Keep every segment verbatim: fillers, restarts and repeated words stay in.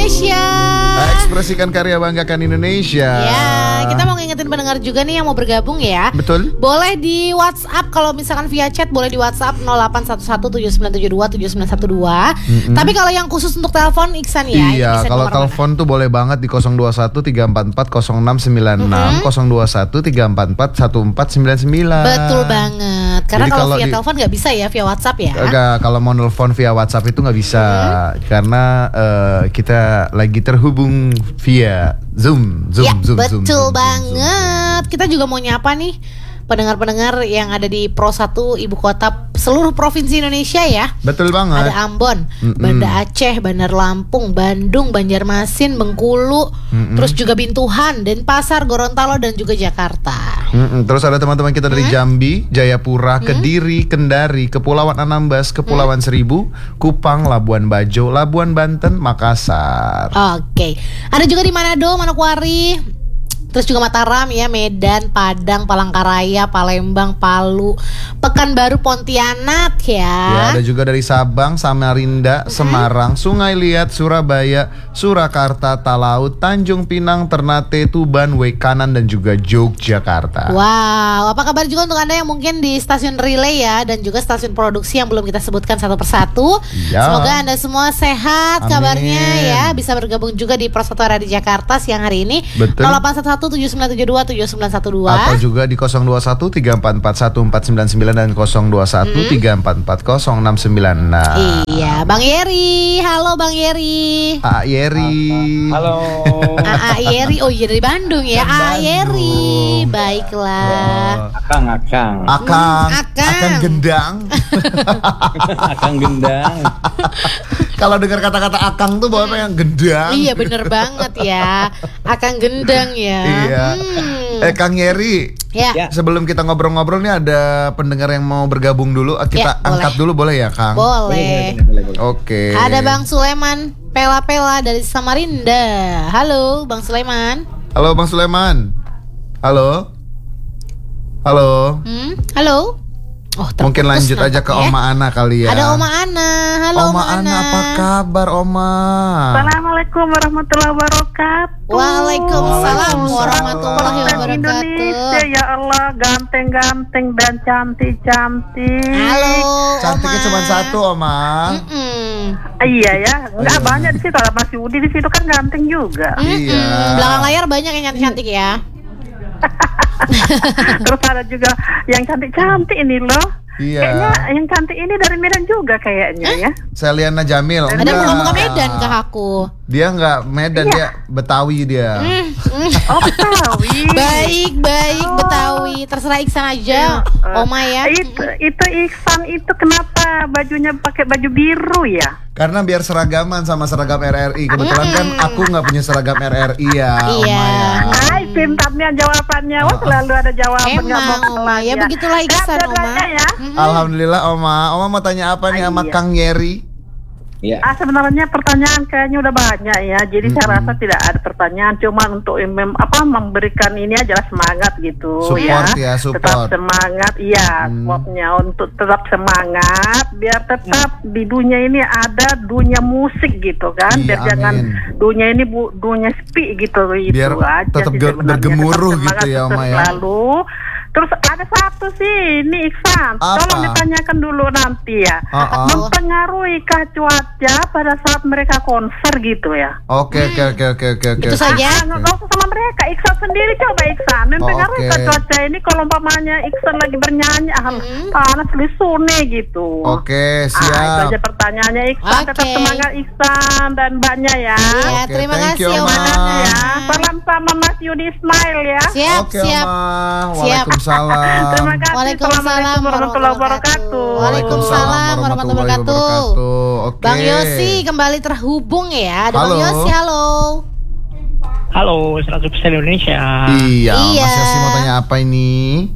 Indonesia. Ekspresikan karya, banggakan Indonesia. Ya, kita mau ngingetin pendengar juga nih yang mau bergabung ya. Betul. Boleh di WhatsApp, kalau misalkan via chat boleh di WhatsApp nol delapan satu satu tujuh sembilan tujuh dua tujuh sembilan satu dua. Mm-hmm. Tapi kalau yang khusus untuk telepon Iksan ya. Iya, kalau telepon tuh boleh banget di nol dua satu tiga empat empat nol enam sembilan enam, mm-hmm. nol dua satu tiga empat empat satu empat sembilan sembilan. Betul banget. Karena jadi kalau via di, telepon nggak bisa ya, via WhatsApp ya. Enggak, kalau mau nelfon via WhatsApp itu nggak bisa, mm-hmm. karena uh, kita lagi terhubung via Zoom, Zoom, ya, Zoom, betul Zoom, banget. Zoom, Zoom. Kita juga mau nyapa nih pendengar-pendengar yang ada di Pro satu ibu kota seluruh provinsi Indonesia ya. Betul banget. Ada Ambon, Mm-mm. Banda Aceh, Bandar Lampung, Bandung, Banjarmasin, Bengkulu, Mm-mm. terus juga Bintuhan, Denpasar, Gorontalo dan juga Jakarta. Mm-mm. Terus ada teman-teman kita dari hmm? Jambi, Jayapura, hmm? Kediri, Kendari, Kepulauan Anambas, Kepulauan hmm? Seribu, Kupang, Labuan Bajo, Labuan Banten, Makassar. Oke. Ada juga di Manado, Manokwari. Terus juga Mataram ya, Medan, Padang, Palangkaraya, Palembang, Palu, Pekanbaru, Pontianak ya. Ya, ada juga dari Sabang, Samarinda, mm-hmm. Semarang, Sungai Liat, Surabaya, Surakarta, Talaut, Tanjung Pinang, Ternate, Tuban, Wekanan dan juga Yogyakarta. Wow, apa kabar juga untuk Anda yang mungkin di stasiun relay ya, dan juga stasiun produksi yang belum kita sebutkan satu persatu. Ya. Semoga Anda semua sehat. Amin. Kabarnya ya, bisa bergabung juga di Pro satu Radio Jakarta siang hari ini. Betul. nol delapan satu satu tujuh sembilan tujuh dua tujuh sembilan satu dua atau juga di nol dua satu tiga empat empat satu empat sembilan sembilan dan nol dua satu tiga empat empat nol enam sembilan enam. Iya, Bang Yeri. Halo Bang Yeri. A Yeri. Halo. A Yeri. Oh iya, dari Bandung ya. A Yeri. Baiklah. Akang, akang. Akang. Akang. Akang gendang. Akang gendang. Kalau dengar kata-kata akang tuh bawa yang gendang. Iya, bener banget ya. Akang gendang ya. Iya. Hmm. Eh Kang Yeri. Ya. Sebelum kita ngobrol-ngobrol nih ada pendengar yang mau bergabung dulu. Kita ya, angkat boleh. Dulu boleh ya, Kang? Boleh. Oke. Okay. Ada Bang Sulaiman Pela-Pela dari Samarinda. Halo, Bang Sulaiman. Halo, Bang Sulaiman. Halo. Halo. Hmm? Halo. Oh, mungkin lanjut aja ke ya? Oma Ana kali ya. Ada Oma Ana. Halo Oma, Oma Ana. Ana, apa kabar Oma? Assalamualaikum warahmatullahi wabarakatuh. Waalaikumsalam warahmatullahi wabarakatuh. Indonesia, ya Allah, ganteng-ganteng dan cantik-cantik. Halo. Cantiknya Oma. cuma satu Oma. Mm-mm. Iya ya, nggak Ayo. banyak di situ. Ada Mas Yudi di situ kan ganteng juga. Mm-mm. Iya. Belakang layar banyak yang cantik-cantik ya. Terus ada juga yang cantik-cantik ini loh. Iya. Kayaknya yang cantik ini dari Medan juga kayaknya eh? ya. Seliana Jamil. Ada muka-muka Medan kah aku? Dia nggak Medan, iya. Dia Betawi dia. Mm, mm. Oh, Betawi. Baik, baik, oh. Betawi. Terserah Iksan aja, uh, Oma ya. Itu, itu Iksan itu kenapa bajunya pakai baju biru ya? Karena biar seragaman sama seragam R R I. Kebetulan mm. kan aku nggak punya seragam R R I ya, iya. Oma ya. Hai, pintarnya jawabannya. Wah, selalu ada jawaban. Emang, Oma. Ya begitulah Iksan, Oma. Ya. Mm-hmm. Alhamdulillah, Oma. Oma mau tanya apa nih sama Kang Yeri? Ya. Ah, sebenarnya pertanyaan kayaknya udah banyak ya. Jadi mm-hmm. saya rasa tidak ada pertanyaan. Cuma untuk mem, apa memberikan ini aja semangat gitu. Support ya, ya support. Tetap semangat, iya. Mm. Supportnya untuk tetap semangat. Biar tetap mm. di dunia ini ada dunia musik gitu kan. Iya, biar amin. Jangan dunia ini bu, dunia sepi gitu. Biar itu aja tetap ge- bergemuruh tetap gitu ya, Oma ya. Lalu terus ada satu sih, ini Iksan. Apa? Tolong ditanyakan dulu nanti ya. Uh-uh. Mempengaruhikah cuaca pada saat mereka konser gitu ya? Oke, oke, oke, oke, oke. Itu saja. Nggak usah sama mereka. Iksan sendiri coba Iksan. Mempengaruhikah okay. cuaca ini kalau umpamanya Iksan lagi bernyanyi, ah, mm-hmm. panas lisune gitu. Oke, siap. Ah, itu aja pertanyaannya Iksan. Okay. Tetap semangat Iksan dan Mbaknya ya. Iya, okay, terima kasih you, Oma. Ya. Salam sama Mas Yudi Ismail ya. Siap, Oke, siap. Oma. Siap. Waalaikumsalam. Terima kasih. Waalaikumsalam warahmatullahi wabarakatuh. Waalaikumsalam warahmatullahi wabarakatuh. Oke. Bang Yosi kembali terhubung ya. Ada halo. Bang Yosi, halo. Halo, seratus persen Indonesia. Iya, iya. Mas Yosi mau tanya apa ini?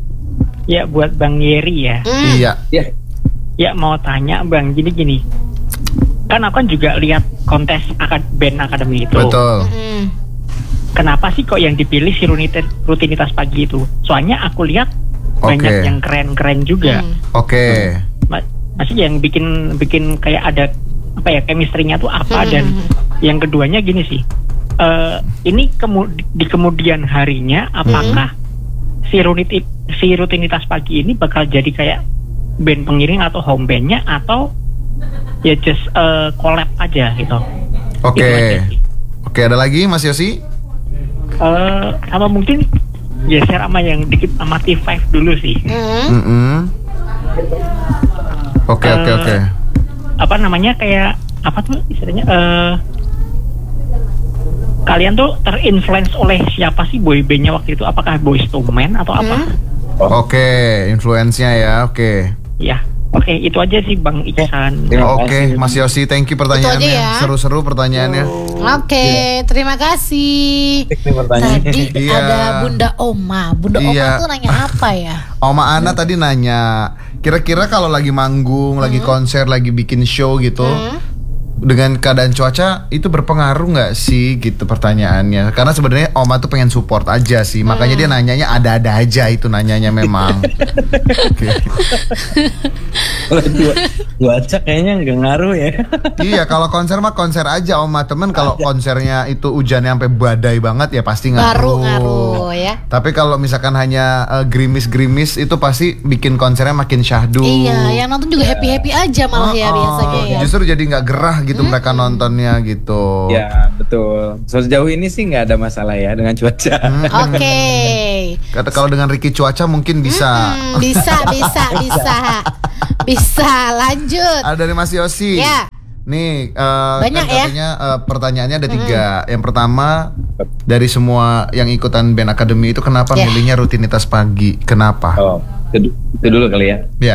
Ya, buat Bang Yeri ya. Mm. Iya. Ya. Ya, mau tanya Bang, gini-gini. Kan aku kan juga lihat kontes akad band akademi itu. Betul. Mm. Kenapa sih kok yang dipilih si rutinitas, rutinitas pagi itu? Soalnya aku lihat okay. banyak yang keren-keren juga. Mm. Oke. Okay. Ma- Masih yang bikin bikin kayak ada apa ya chemistry-nya tuh apa mm. dan yang keduanya gini sih. Uh, ini kemu- di kemudian harinya apakah hmm. si, rutinit- si rutinitas pagi ini bakal jadi kayak band pengiring atau home bandnya, atau ya just uh, collab aja gitu. Oke. Okay. Oke, okay, ada lagi Mas Yosi? Uh, apa mungkin geser sama yang dikit sama T lima dulu sih. Mm-hmm. Oke oke oke. Apa namanya, kayak apa tuh istilahnya? Uh, kalian tuh terinfluence oleh siapa sih boy bandnya waktu itu? Apakah Boyz two Men atau apa? Hmm? Oke, okay, influence-nya ya, oke. Okay. Ya, oke okay, itu aja sih Bang Iksan. Oke, okay, Mas Yosi, thank you pertanyaannya. Ya. Seru-seru pertanyaannya. Oke, okay, yeah. terima kasih. Tadi yeah. ada Bunda Oma. Bunda yeah. Oma tuh nanya apa ya? Oma Ana tadi nanya, kira-kira kalau lagi manggung, hmm. lagi konser, lagi bikin show gitu, hmm. dengan keadaan cuaca itu berpengaruh nggak sih gitu pertanyaannya? Karena sebenarnya Oma tuh pengen support aja sih, makanya hmm. dia nanyanya ada-ada aja itu nanyanya memang. Cuaca kayaknya nggak ngaruh ya. Iya, kalau konser mah konser aja Oma, temen kalau konsernya itu hujannya sampai badai banget ya pasti ngaruh. Ngaruh ya. Tapi kalau misalkan hanya uh, gerimis-gerimis itu pasti bikin konsernya makin syahdu. Iya, yang nonton juga happy-happy aja malah oh, ya biasanya ya. Justru jadi nggak gerah gitu hmm. mereka nontonnya gitu. Ya betul. Sejauh ini sih nggak ada masalah ya dengan cuaca. Hmm. Oke. Okay. Kata kalau dengan Ricky cuaca mungkin bisa. Hmm, bisa, bisa, bisa, bisa. Lanjut. Ada dari Mas Yosi. Ya. Nih, uh, banyak kan katanya ya. uh, pertanyaannya ada tiga. Hmm. Yang pertama, dari semua yang ikutan band akademi itu kenapa yeah. milihnya rutinitas pagi? Kenapa? Oh, itu, itu dulu kali ya. Ya.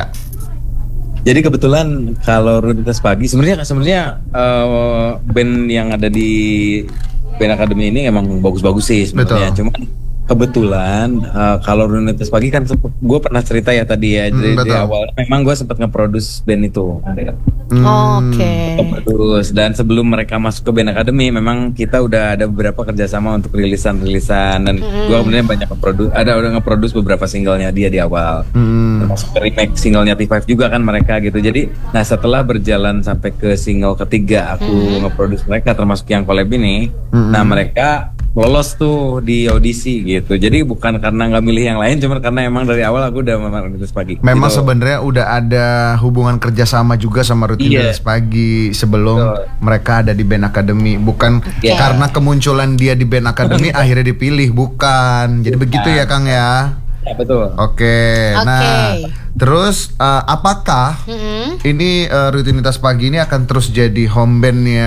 Jadi kebetulan kalau rutinitas pagi sebenarnya sebenarnya uh, band yang ada di band akademi ini emang bagus-bagus sih sebenarnya. Cuma kebetulan uh, kalau rutinitas pagi kan gue pernah cerita ya tadi ya, jadi hmm, di awal memang gue sempat nge-produce band itu. Hmm. Oke. Okay. Terus dan sebelum mereka masuk ke band akademi memang kita udah ada beberapa kerjasama untuk rilisan-rilisan dan hmm. gue kemudian banyak nge-produce, ada udah nge-produce beberapa singlenya dia di awal. Hmm. Termasuk remake singlenya T lima juga kan mereka gitu. Jadi nah setelah berjalan sampai ke single ketiga aku hmm. nge-produce mereka termasuk yang collab ini, hmm. nah mereka lolos tuh di audisi gitu. Jadi bukan karena nggak milih yang lain, cuma karena emang dari awal aku udah memang rutinitas pagi. Memang gitu. Sebenarnya udah ada hubungan kerjasama juga sama rutinitas yeah. pagi sebelum so. mereka ada di band akademi. Bukan yeah. karena kemunculan dia di band akademi akhirnya dipilih, bukan. Jadi begitu ya, ya Kang ya. Ya betul. Oke. Okay. Okay. Nah, terus uh, apakah mm-hmm. ini uh, rutinitas pagi ini akan terus jadi home bandnya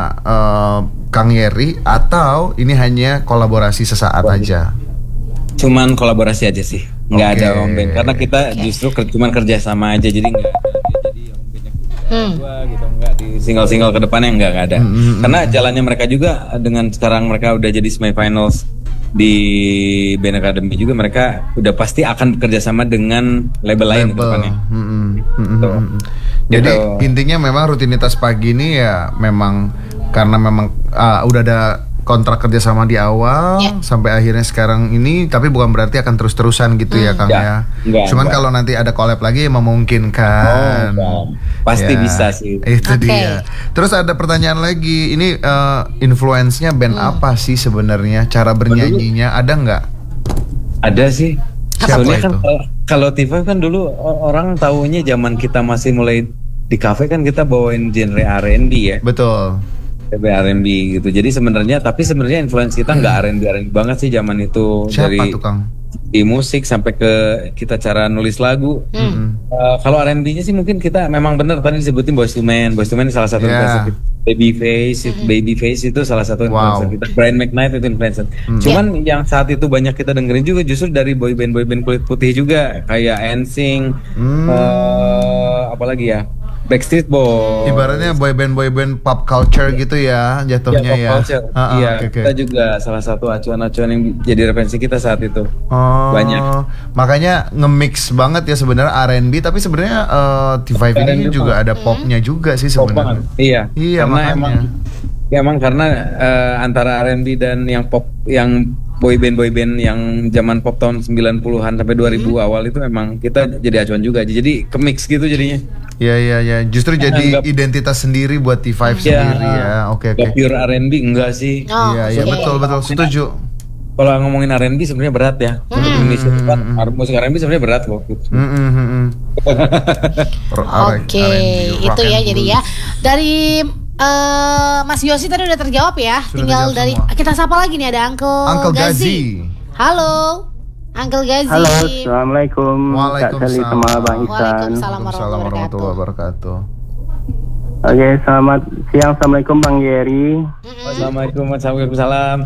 uh, Kang Yeri atau ini hanya kolaborasi sesaat oh, aja? Cuman kolaborasi aja sih, nggak okay. ada home band karena kita okay. justru ker- cuman kerja sama aja, jadi nggak ada jadi home bandnya hmm. dua gitu, nggak di single-single ke depannya nggak nggak ada. Mm-hmm. Karena jalannya mereka juga dengan sekarang mereka udah jadi semifinals di band akademi juga, mereka udah pasti akan bekerja sama dengan label, label. lain ke depannya. Mm-hmm. Mm-hmm. Jadi gitu. Intinya memang rutinitas pagi ini ya memang karena memang uh, udah ada kontrak kerja sama di awal yeah. sampai akhirnya sekarang ini, tapi bukan berarti akan terus-terusan gitu hmm. ya Kang ya. ya. Enggak, Cuman enggak. Kalau nanti ada collab lagi ya memungkinkan. Oh, pasti ya, bisa sih. Itu okay. dia. Terus ada pertanyaan lagi, ini uh, influence-nya band hmm. apa sih sebenarnya? Cara bernyanyinya ada nggak? Ada sih. Siapa Soalnya itu? Kan kalau T lima kan dulu orang taunya zaman kita masih mulai di kafe kan kita bawain genre R and B ya. Betul. R and B gitu. Jadi sebenarnya tapi sebenarnya influence kita nggak hmm. R and B R and B banget sih zaman itu. Siapa dari tuh, Kang? Di musik sampai ke kita cara nulis lagu. Hmm. Uh, kalau R and B-nya sih mungkin kita memang benar tadi disebutin Boyz two Men. Boyz two Men salah satu yeah. influencer kita. Babyface, hmm. Babyface itu salah satu influencer wow. kita. Brian McKnight itu influencer. Hmm. Cuman yeah. yang saat itu banyak kita dengerin juga justru dari boy band boy band kulit putih juga kayak N Sync, hmm. uh, apalagi ya. Backstreet Boys. Ibaratnya boyband boyband pop culture gitu ya jatuhnya ya. Pop ya. Uh-uh, iya. Okay, okay. Kita juga salah satu acuan-acuan yang jadi referensi kita saat itu. Oh, banyak. Makanya nge-mix banget ya sebenarnya R and B, tapi sebenarnya uh, T lima ini juga ada popnya juga sih sebenarnya. Iya. Iya karena makanya. Emang, ya emang karena uh, antara R and B dan yang pop yang boyband boyband yang zaman pop tahun sembilan puluhan sampai dua ribu hmm. awal itu memang kita jadi acuan juga. Jadi ke mix gitu jadinya. Iya iya iya, justru jadi Enggak. identitas sendiri buat T lima Ya, sendiri ya. Oke Gak oke. pure R and B enggak sih. Oh, Iya iya oke. betul betul setuju. Kalau ngomongin R and B sebenarnya berat ya. Untuk Indonesia itu kan musik R and B sebenarnya berat kok. Gitu. Mm, mm, mm, mm. R- R- Oke, R and B, rock itu ya and jadi blues. ya. Dari eh, Mas Yosi tadi udah terjawab ya. Sudah Tinggal terjawab dari semua. kita sapa lagi nih ada Uncle, Uncle Gazi. Gazi. Halo. Uncle Gazi. Halo, assalamualaikum. Kak Sally sama Bang Ihsan. Waalaikumsalam Waalaikumsalam warahmatullahi warahmatullahi wabarakatuh. Oke, selamat siang. Assalamualaikum Bang Yeri. Mm-mm. Assalamualaikum Waalaikumsalam.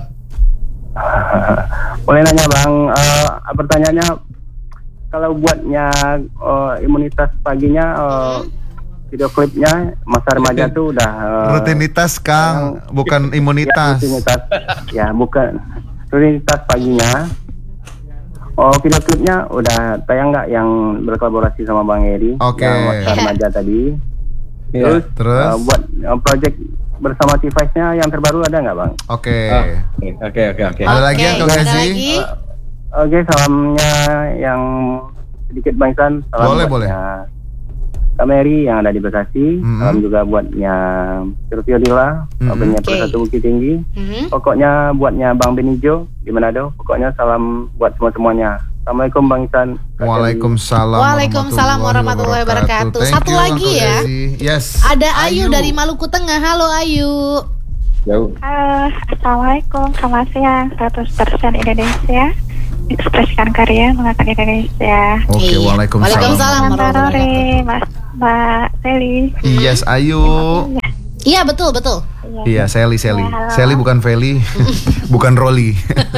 Boleh nanya Bang, eh, pertanyaannya kalau buatnya eh, imunitas paginya, eh, video klipnya masa remaja tuh udah eh, Rutinitas Kang, yang- bukan ya, imunitas. rutinitas, ya bukan rutinitas paginya. Oh, video klipnya udah tayang nggak yang berkolaborasi sama Bang Yeri? Oke. Yang masa remaja tadi. Iya. Terus, Terus? eh, buat eh, project bersama T lima-nya yang terbaru ada nggak Bang? Oke. Ah, Oke oke oke. Ada lagi Oke, Uncle ada Gazi? lagi? Oke, salamnya yang sedikit Bang Ihsan. Salam Boleh, buatnya Kak Mary yang ada di Bekasi. Mhm. Salam juga buatnya Sylvia Dila, Mhm. Kabupaten Oke. Persatu Bukit Tinggi. Mhm. Pokoknya buatnya Bang Benijo di Manado. Pokoknya salam buat semua-semuanya. Assalamualaikum Bang Ihsan. Kak Sally. Waalaikumsalam Waalaikumsalam warahmatullahi wabarakatuh. Thank Satu you, lagi Uncle ya. Gazi. Yes. Ada Ayu, dari Maluku Tengah. Halo Ayu. Jauh. Halo, Assalamualaikum, selamat siang. seratus persen Indonesia, ekspresikan karya mengangkat Indonesia. Oke, Iya. Waalaikumsalam. Waalaikumsalam Mbak warahmatullahi Rore, wabarakatuh. Mas, Mbak Sally. Yes, Ayu. Iya betul betul. Iya, Sally, Sally. halo. Sally bukan Feli, bukan Rolly.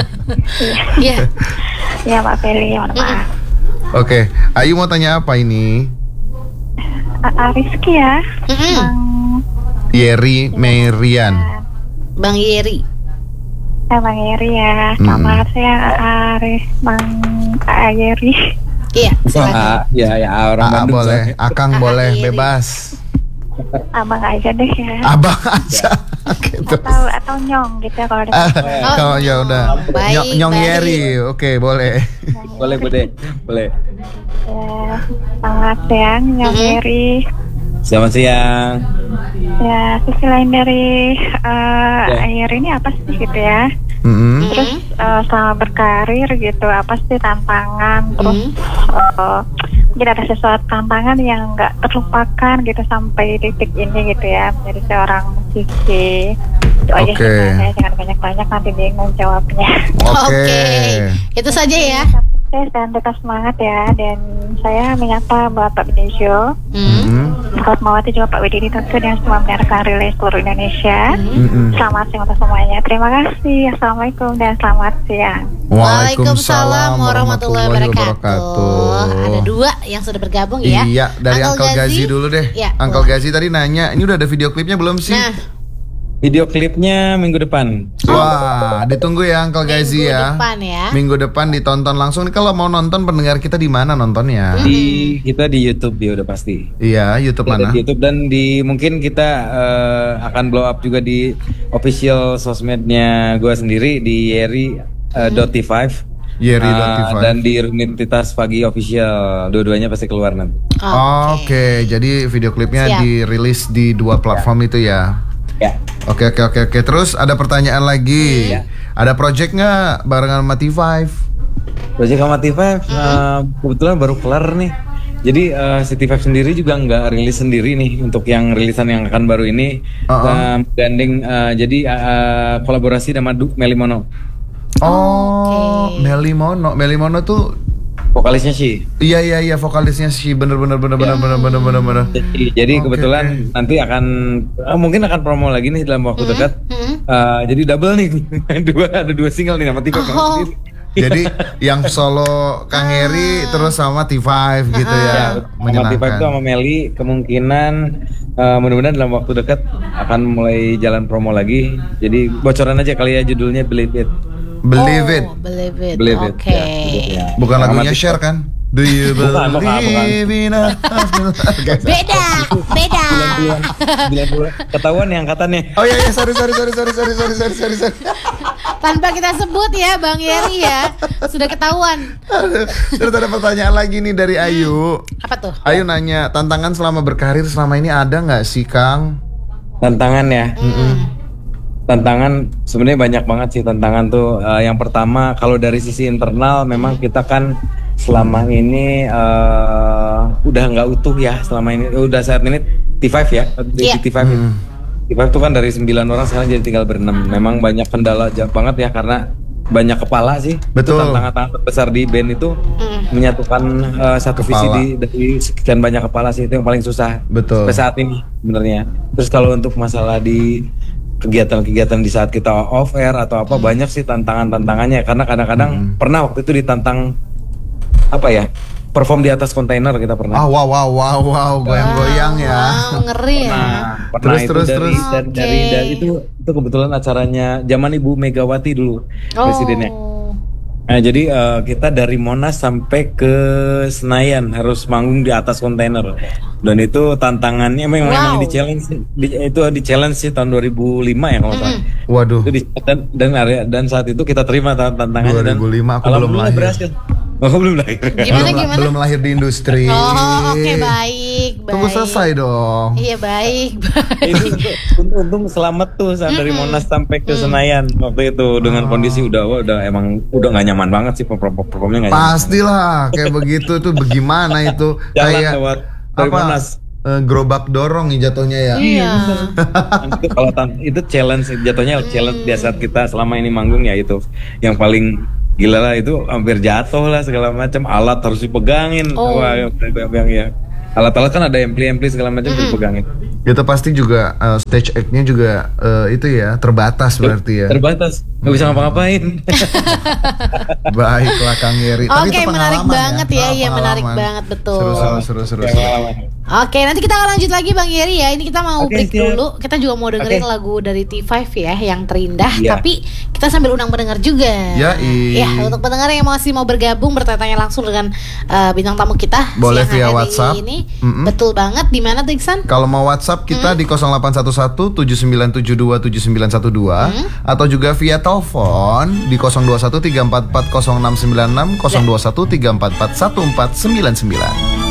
Iya. Ya, Mbak Feli, mohon maaf. Oke, Ayu mau tanya apa ini? A- A- Rizky ya, Mm-mm. Bang, Yeri Merian. Bang Yeri. eh, Bang Yeri ya. Mm-mm. Selamat siang, Aris, Bang A Yeri. Iya. silakan. Ah, ya ya orang Aa Bandung. boleh, soalnya. Akang Aa, boleh, Yeri. bebas. Abang aja deh ya. Abang aja. Gitu. Atau atau nyong gitu ya kalau ada. Ah, Oh, kalau ya udah. baik, Nyong, nyong baik. Yeri, oke boleh. Boleh boleh boleh. Ya, selamat siang, Nyong Mhm. Yeri. Selamat siang. Ya, sisi lain dari uh, Ya. air ini apa sih gitu ya? Mm-mm. Terus uh, selama berkarir gitu, apa sih tantangan? Terus uh, mungkin ada sesuatu tantangan yang nggak terlupakan gitu sampai titik ini gitu ya, menjadi seorang musisi. Itu aja Oke. sih saya, jangan banyak-banyak nanti bingung jawabnya. Oke. Oke. Itu saja ya. Sukses dan tetap semangat ya. Dan saya menyapa Bapak Benijo, Hmm. Mm-mm. Bapak Mawati juga Pak Widini Tentu dan semua mendengarkan relay seluruh Indonesia. Mm-mm. Selamat siang untuk semuanya. Terima kasih. Assalamualaikum dan selamat siang. Waalaikumsalam warahmatullahi wabarakatuh. Ada dua yang sudah bergabung ya. Iya, dari Uncle Gazi dulu deh. Ya, Uncle boleh. Gazi tadi nanya, ini udah ada video klipnya belum sih? Nah, Video klipnya minggu depan. Wah, ditunggu ya Uncle Gazi minggu ya. depan ya. Minggu depan ditonton langsung. Nih kalau mau nonton pendengar kita di mana nontonnya? Di kita di YouTube ya udah pasti. Iya, YouTube Kita mana? di YouTube dan di mungkin kita eh, akan blow up juga di official sosmednya gue sendiri di Yeri eh, dot T lima. Yeri Eh, dot T lima. dan di Rutinitas Pagi official, dua-duanya pasti keluar nanti. Oke, jadi video klipnya Siap. dirilis di dua platform itu ya. Ya. Oke oke oke oke. Terus ada pertanyaan lagi. Iya. Ada project nggak barengan sama T lima? Project sama T lima eh, kebetulan baru kelar nih. Jadi eh, si T lima sendiri juga nggak rilis sendiri nih untuk yang rilisan yang akan baru ini. Uh-uh. Eh, gandeng eh, jadi eh, kolaborasi sama Du Melly Mono. Oh, Oke. Melly Mono. Melly Mono tuh Vokalisnya sih. iya iya iya vokalisnya sih bener bener bener bener bener bener bener bener. Jadi, jadi Oke, kebetulan oke. nanti akan eh, mungkin akan promo lagi nih dalam waktu dekat. hmm. Eh, jadi double nih dua ada dua single nih sama T lima Oh. sendiri. Jadi yang solo Kang Heri terus sama T lima gitu ya. Ya, sama T lima Menyenangkan. itu sama Melly kemungkinan eh, mudah-mudahan dalam waktu dekat akan mulai jalan promo lagi. Jadi bocoran aja kali ya judulnya Believe It. Believe it. Oh, believe it. Believe It. Oke. Ya, judulnya. Bukan Sama lagunya T lima. Cher kan? Do you Bukan, bukan, bukan. believe in us? Beda, beda. Bulan-bulan, bulan-bulan. Ketahuan nih angkatannya. Oh iya iya sorry sorry sorry sorry sorry sorry sorry sorry. Tanpa kita sebut ya Bang Yeri ya. Sudah ketahuan. Terus ada pertanyaan lagi nih dari Ayu. Apa tuh? Ayu nanya, tantangan selama berkarir selama ini ada nggak sih Kang? Tantangan ya. Hmm. Tantangan sebenarnya banyak banget sih tantangan tuh. Uh, yang pertama kalau dari sisi internal memang kita kan selama ini uh, udah nggak utuh ya selama ini. Udah saat ini T lima ya, Yeah. T lima. Hmm. T lima itu kan dari sembilan orang sekarang jadi tinggal berenam. Memang banyak kendala banget ya karena banyak kepala sih. Betul. Itu tantangan terbesar di band itu Mm. menyatukan uh, satu Kepala. visi di dari sekian banyak kepala sih itu yang paling susah. Betul. Sampai saat ini sebenarnya. Terus kalau untuk masalah di kegiatan-kegiatan di saat kita off air atau apa banyak sih tantangan-tantangannya karena kadang-kadang Hmm. pernah waktu itu ditantang apa ya? Perform di atas kontainer kita pernah. Ah, wow, wow, wow, wow, goyang-goyang ya. Wow, ngeri ya. Nah, pernah Terus, itu terus, dari, terus. Dan, Oke. dari dari itu itu kebetulan acaranya zaman Ibu Megawati dulu presidennya. Oh. Nah, jadi uh, kita dari Monas sampai ke Senayan harus manggung di atas kontainer. Dan itu tantangannya memang, Wow. memang di challenge di, itu di challenge sih tahun dua ribu lima ya kalau nggak salah. Waduh. Itu di, dan, dan area dan saat itu kita terima tan- tantangannya dua ribu lima aku dan belum alhamdulillah lahir. berhasil. Oh, belum lahir. Gimana belum, gimana? belum lahir di industri. Oh, oke baik, baik. Tunggu selesai dong. Iya baik, baik. Itu untung, untung selamat tuh saat dari Monas sampai ke Senayan waktu itu dengan kondisi udah wah, udah emang udah nggak nyaman banget sih perform performnya nggak nyaman. Pastilah kayak begitu tuh bagaimana itu Jalan kayak lewat dari apa? Monas. eh, gerobak dorong nih jatuhnya ya. Iya. itu kalau tan- itu challenge jatuhnya challenge di saat kita selama ini manggung ya itu yang paling gila lah itu hampir jatuh lah segala macam alat harus dipegangin. Oh. Wah, yang, yang ya alat-alat kan ada ampli-ampli segala macam harus dipegangin. Itu pasti juga eh, stage act-nya juga eh, itu ya terbatas berarti ya. Terbatas nggak bisa ngapa-ngapain. Baiklah Kang Yeri. Tapi Oke, itu menarik pengalaman banget ya, Ah, iya menarik pengalaman. banget betul. Seru seru seru seru. Ya, seru. pengalaman. Oke, nanti kita akan lanjut lagi Bang Yeri ya. Ini kita mau Oke, break siap. dulu. Kita juga mau dengerin Oke. lagu dari T lima ya, yang terindah. Iya. Tapi kita sambil undang pendengar juga. Yai. Ya, untuk pendengar yang masih mau bergabung bertanya langsung dengan uh, bintang tamu kita Boleh siang via hari WhatsApp. Ini Mm-mm. betul banget. Di mana tuh Iksan? Kalau mau WhatsApp kita di nol delapan satu satu tujuh sembilan tujuh dua tujuh sembilan satu dua atau juga via telepon di nol dua satu tiga empat empat nol enam sembilan enam nol dua satu tiga empat empat satu empat sembilan sembilan.